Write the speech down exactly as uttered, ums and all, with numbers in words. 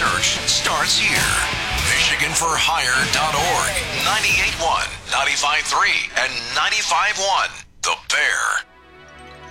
research starts here. Michigan for Hire dot org, ninety-eight point one, ninety-five point three, and ninety-five point one The Bear.